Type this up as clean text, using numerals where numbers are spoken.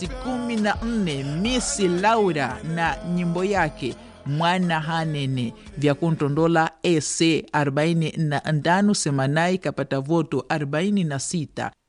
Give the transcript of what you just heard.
14 Missy Laura na nyimbo yake Mwana Hanene vya kuntondola ese 45 semanai kapata voto 46